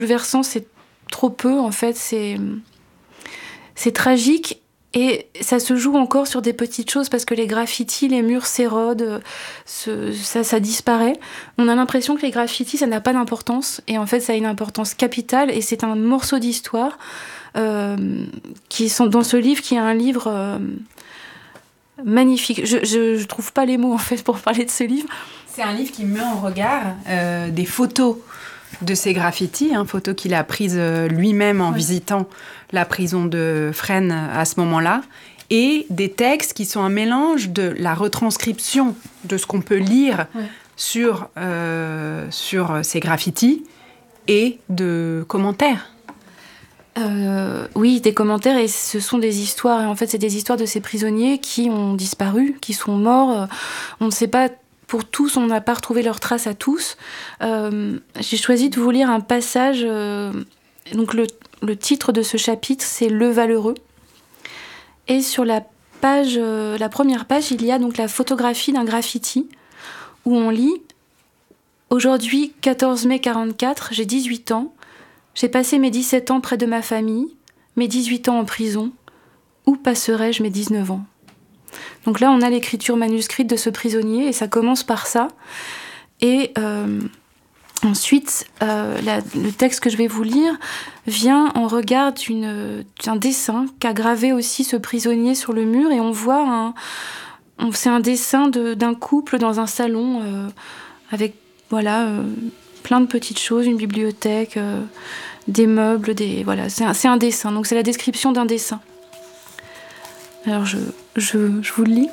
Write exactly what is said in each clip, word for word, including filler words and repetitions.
Bouleversant, c'est trop peu, en fait, c'est, c'est tragique et ça se joue encore sur des petites choses parce que les graffitis, les murs s'érodent, ce, ça, ça disparaît. On a l'impression que les graffitis, ça n'a pas d'importance et en fait, ça a une importance capitale et c'est un morceau d'histoire euh, qui sont dans ce livre, qui est un livre euh, magnifique. Je, je, je trouve pas les mots, en fait, pour parler de ce livre. C'est un livre qui met en regard euh, des photos de ces graffitis, hein, photos qu'il a prises lui-même en oui. visitant la prison de Fresnes à ce moment-là, et des textes qui sont un mélange de la retranscription de ce qu'on peut lire oui. sur, euh, sur ces graffitis et de commentaires. Euh, oui, des commentaires, et ce sont des histoires. Et en fait, c'est des histoires de ces prisonniers qui ont disparu, qui sont morts. On ne sait pas. Pour tous, on n'a pas retrouvé leurs traces à tous. Euh, j'ai choisi de vous lire un passage. Euh, donc le, le titre de ce chapitre, c'est « Le Valeureux ». Et sur la page, euh, la première page, il y a donc la photographie d'un graffiti où on lit « Aujourd'hui, quatorze mai quarante-quatre, j'ai dix-huit ans. J'ai passé mes dix-sept ans près de ma famille, mes dix-huit ans en prison. Où passerai-je mes dix-neuf ans ?» Donc là, on a l'écriture manuscrite de ce prisonnier, et ça commence par ça. Et euh, ensuite, euh, la, le texte que je vais vous lire vient en regard d'une, d'un dessin qu'a gravé aussi ce prisonnier sur le mur, et on voit, un, on, c'est un dessin de, d'un couple dans un salon, euh, avec voilà, euh, plein de petites choses, une bibliothèque, euh, des meubles, des, voilà, c'est un, c'est un dessin, donc c'est la description d'un dessin. Alors je, je, je vous le lis.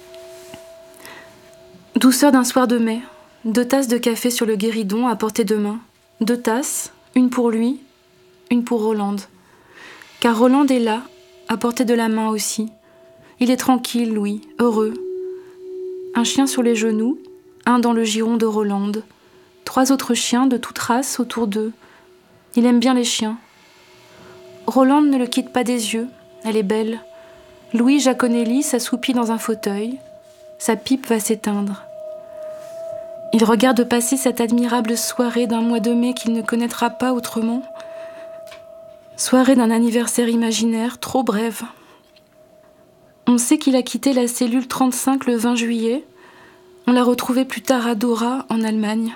Douceur d'un soir de mai, deux tasses de café sur le guéridon à portée de main. Deux tasses, une pour lui, une pour Rolande. Car Rolande est là, à portée de la main aussi. Il est tranquille, Louis, heureux. Un chien sur les genoux, un dans le giron de Rolande. Trois autres chiens de toute race autour d'eux. Il aime bien les chiens. Rolande ne le quitte pas des yeux, elle est belle. Louis Jaconelli s'assoupit dans un fauteuil. Sa pipe va s'éteindre. Il regarde passer cette admirable soirée d'un mois de mai qu'il ne connaîtra pas autrement. Soirée d'un anniversaire imaginaire, trop brève. On sait qu'il a quitté la cellule trente-cinq le vingt juillet. On l'a retrouvé plus tard à Dora, en Allemagne.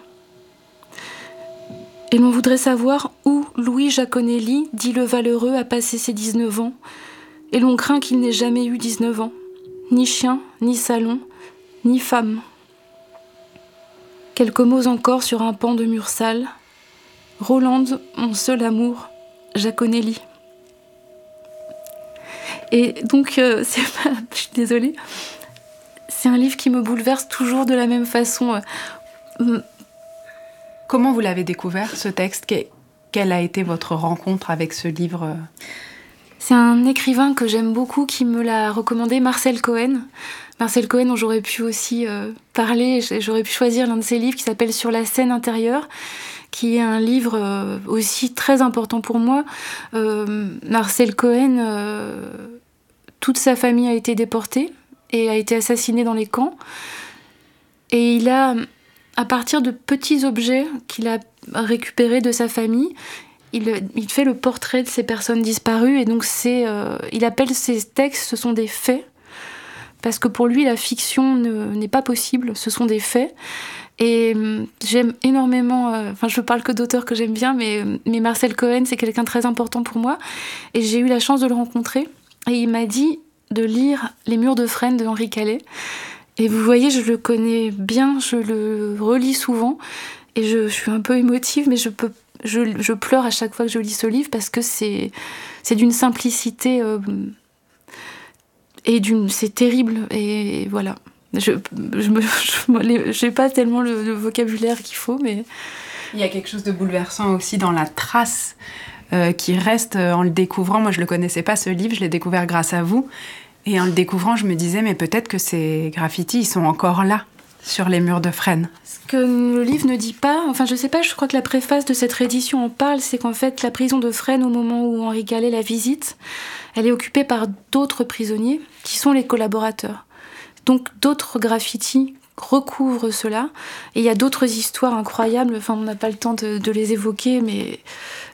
Et l'on voudrait savoir où Louis Jaconelli, dit le Valeureux, a passé ses dix-neuf ans. Et l'on craint qu'il n'ait jamais eu dix-neuf ans. Ni chien, ni salon, ni femme. Quelques mots encore sur un pan de mur sale. Rolande, mon seul amour, Jaconelli. Et donc, euh, c'est pas, je suis désolée, c'est un livre qui me bouleverse toujours de la même façon. Comment vous l'avez découvert, ce texte ? Quelle a été votre rencontre avec ce livre ? C'est un écrivain que j'aime beaucoup qui me l'a recommandé, Marcel Cohen. Marcel Cohen, dont j'aurais pu aussi euh, parler, j'aurais pu choisir l'un de ses livres qui s'appelle « Sur la scène intérieure », qui est un livre euh, aussi très important pour moi. Euh, Marcel Cohen, euh, toute sa famille a été déportée et a été assassinée dans les camps. Et il a, à partir de petits objets qu'il a récupérés de sa famille, Il, il fait le portrait de ces personnes disparues, et donc c'est, euh, il appelle ces textes, ce sont des faits, parce que pour lui la fiction ne, n'est pas possible, ce sont des faits. Et euh, j'aime énormément, euh, enfin je parle que d'auteurs que j'aime bien, mais, mais Marcel Cohen c'est quelqu'un de très important pour moi, et j'ai eu la chance de le rencontrer, et il m'a dit de lire Les Murs de Fresnes de Henri Calais. Et vous voyez, je le connais bien, je le relis souvent, et je, je suis un peu émotive, mais je peux Je, je pleure à chaque fois que je lis ce livre parce que c'est, c'est d'une simplicité euh, et d'une, c'est terrible, et voilà. Je, je me, je, j'ai pas tellement le, le vocabulaire qu'il faut, mais il y a quelque chose de bouleversant aussi dans la trace euh, qui reste en le découvrant. Moi, je le connaissais pas, ce livre, je l'ai découvert grâce à vous, et en le découvrant, je me disais mais peut-être que ces graffitis, ils sont encore là. Sur les murs de Fresnes. Ce que le livre ne dit pas, enfin je sais pas, je crois que la préface de cette réédition en parle, c'est qu'en fait la prison de Fresnes, au moment où Henri Calais la visite, elle est occupée par d'autres prisonniers qui sont les collaborateurs. Donc d'autres graffitis recouvre cela. Et il y a d'autres histoires incroyables, enfin on n'a pas le temps de, de les évoquer, mais